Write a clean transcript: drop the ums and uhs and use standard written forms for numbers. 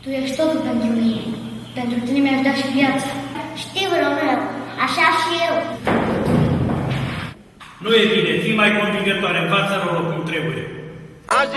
Tu ești totul pentru mine. Pentru tine mi-aș da și viața. Știu, Romeo, așa și eu. Nu e bine, fii mai convingătoare, învață rolul cum trebuie. Azi